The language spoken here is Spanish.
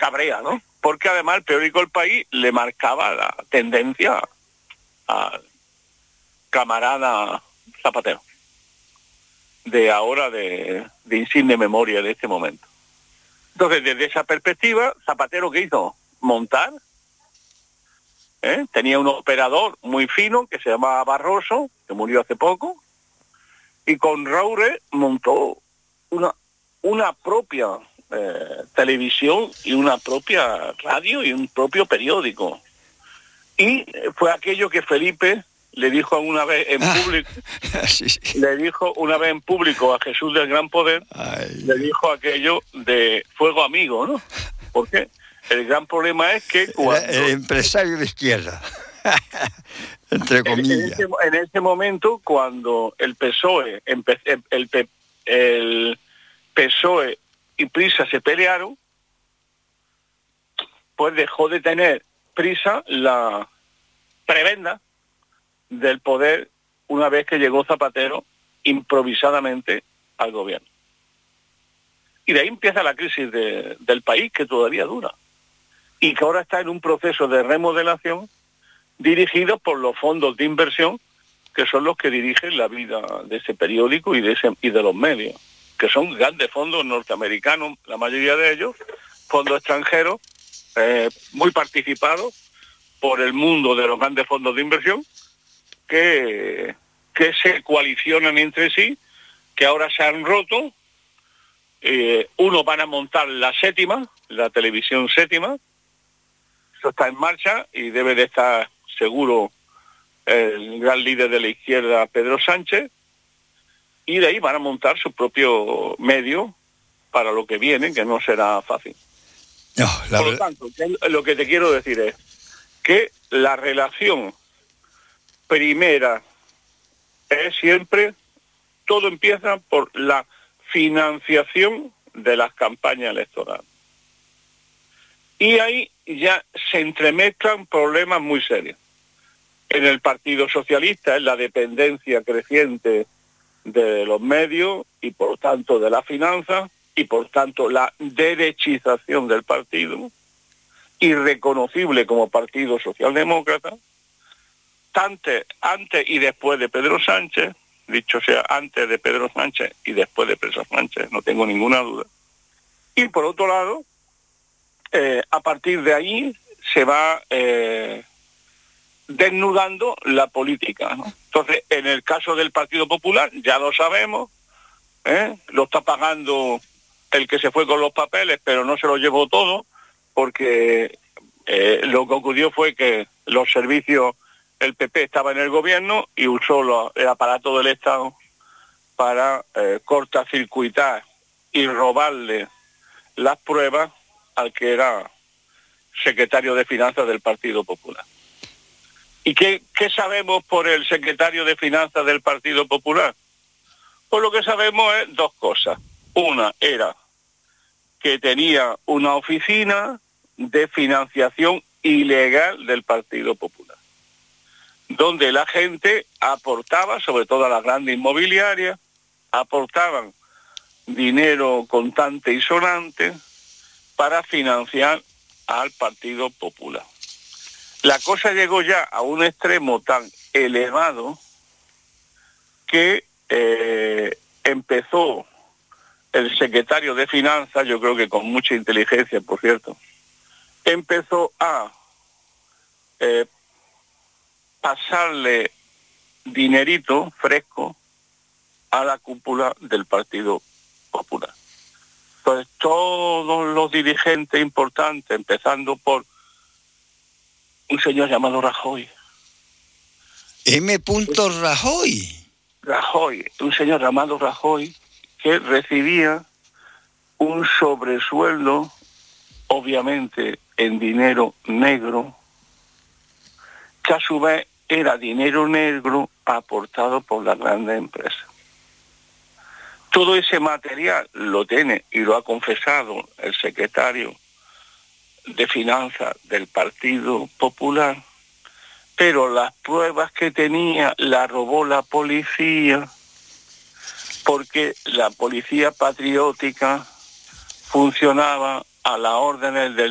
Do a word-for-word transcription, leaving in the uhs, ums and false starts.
cabrea, ¿no? Porque además el periódico El País le marcaba la tendencia al camarada Zapatero, de ahora de, de insigne memoria de este momento. Entonces, desde esa perspectiva, Zapatero, ¿qué hizo? Montar. ¿Eh? Tenía un operador muy fino que se llamaba Barroso, que murió hace poco, y con Roure montó una, una propia eh, televisión y una propia radio y un propio periódico. Y fue aquello que Felipe le dijo una vez en público, ah, sí, sí. le dijo una vez en público a Jesús del Gran Poder, Ay. le dijo aquello de fuego amigo, ¿no? ¿Por qué? El gran problema es que cuando... El, el empresario de izquierda, entre comillas. En ese, en ese momento, cuando el P S O E, el, el, el P S O E y Prisa se pelearon, pues dejó de tener Prisa la prebenda del poder una vez que llegó Zapatero improvisadamente al gobierno. Y de ahí empieza la crisis de, del país, que todavía dura. Y que ahora está en un proceso de remodelación dirigido por los fondos de inversión, que son los que dirigen la vida de ese periódico y de, ese, y de los medios, que son grandes fondos norteamericanos, la mayoría de ellos, fondos extranjeros, eh, muy participados por el mundo de los grandes fondos de inversión, que, que se coalicionan entre sí, que ahora se han roto. Eh, uno van a montar la séptima, la televisión séptima. Eso está en marcha y debe de estar seguro el gran líder de la izquierda, Pedro Sánchez, y de ahí van a montar su propio medio para lo que viene, que no será fácil. No, la... Por lo tanto, lo que te quiero decir es que la relación primera es siempre, todo empieza por la financiación de las campañas electorales. Y ahí ya se entremezclan problemas muy serios. En el Partido Socialista es la dependencia creciente de los medios y por tanto de la finanza y por tanto la derechización del partido, irreconocible como partido socialdemócrata, antes, antes y después de Pedro Sánchez, dicho sea antes de Pedro Sánchez y después de Pedro Sánchez, no tengo ninguna duda. Y por otro lado, Eh, a partir de ahí se va eh, desnudando la política, ¿no? Entonces, en el caso del Partido Popular, ya lo sabemos, ¿eh? Lo está pagando el que se fue con los papeles, pero no se lo llevó todo, porque eh, lo que ocurrió fue que los servicios, el P P estaba en el gobierno y usó lo, el aparato del Estado para eh, cortacircuitar y robarle las pruebas al que era secretario de Finanzas del Partido Popular. ¿Y qué, qué sabemos por el secretario de Finanzas del Partido Popular? Pues lo que sabemos es dos cosas. Una era que tenía una oficina de financiación ilegal del Partido Popular, donde la gente aportaba, sobre todo a las grandes inmobiliarias, aportaban dinero contante y sonante para financiar al Partido Popular. La cosa llegó ya a un extremo tan elevado que eh, empezó el secretario de Finanzas, yo creo que con mucha inteligencia, por cierto, empezó a eh, pasarle dinerito fresco a la cúpula del Partido Popular. Entonces, todos los dirigentes importantes, empezando por un señor llamado Rajoy. M. Rajoy. Rajoy, un señor llamado Rajoy, que recibía un sobresueldo, obviamente en dinero negro, que a su vez era dinero negro aportado por las grandes empresas. Todo ese material lo tiene y lo ha confesado el secretario de Finanzas del Partido Popular, pero las pruebas que tenía las robó la policía, porque la policía patriótica funcionaba a las órdenes del